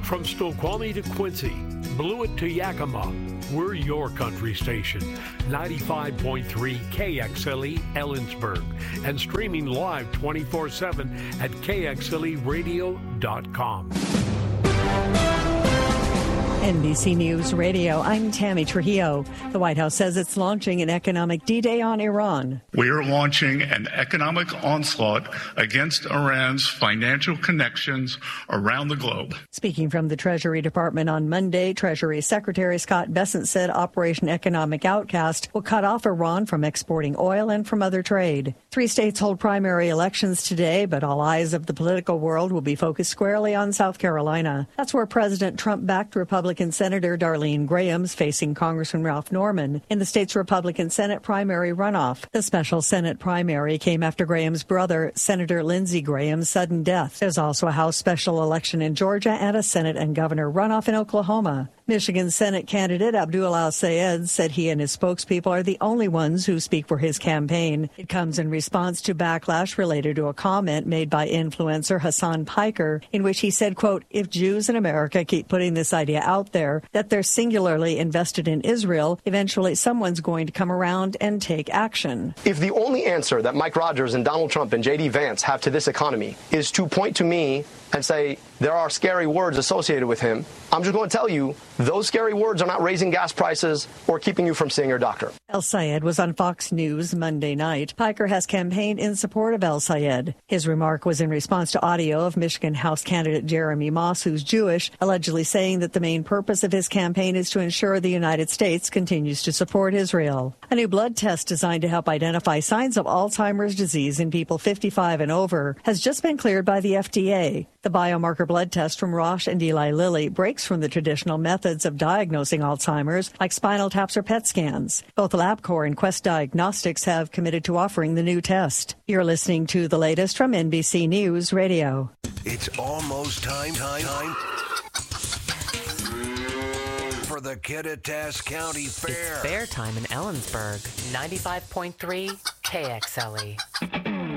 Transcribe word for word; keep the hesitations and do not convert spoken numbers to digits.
From Snoqualmie to Quincy, Blewett to Yakima, we're your country station. ninety-five point three K X L E Ellensburg and streaming live twenty-four seven at K X L E radio dot com. N B C News Radio, I'm Tammy Trujillo. The White House says it's launching an economic D-Day on Iran. We are launching an economic onslaught against Iran's financial connections around the globe. Speaking from the Treasury Department on Monday, Treasury Secretary Scott Bessent said Operation Economic Outcast will cut off Iran from exporting oil and from other trade. Three states hold primary elections today, but all eyes of the political world will be focused squarely on South Carolina. That's where President Trump-backed Republican Senator Darlene Graham's facing Congressman Ralph Norman in the state's Republican Senate primary runoff. The special Senate primary came after Graham's brother, Senator Lindsey Graham's sudden death. There's also a House special election in Georgia and a Senate and governor runoff in Oklahoma. Michigan Senate candidate Abdul Al-Sayed said he and his spokespeople are the only ones who speak for his campaign. It comes in response to backlash related to a comment made by influencer Hassan Piker, in which he said, quote, if Jews in America keep putting this idea out there that they're singularly invested in Israel, eventually someone's going to come around and take action. If the only answer that Mike Rogers and Donald Trump and J D Vance have to this economy is to point to me and say there are scary words associated with him, I'm just going to tell you those scary words are not raising gas prices or keeping you from seeing your doctor. El-Sayed was on Fox News Monday night. Piker has campaigned in support of El-Sayed. His remark was in response to audio of Michigan House candidate Jeremy Moss, who's Jewish, allegedly saying that the main purpose of his campaign is to ensure the United States continues to support Israel. A new blood test designed to help identify signs of Alzheimer's disease in people fifty-five and over has just been cleared by the F D A. The biomarker blood test from Roche and Eli Lilly breaks from the traditional methods of diagnosing Alzheimer's, like spinal taps or P E T scans. Both LabCorp and Quest Diagnostics have committed to offering the new test. You're listening to the latest from N B C News Radio. It's almost time, time, time for the Kittitas County Fair. It's fair time in Ellensburg. ninety-five point three K X L E.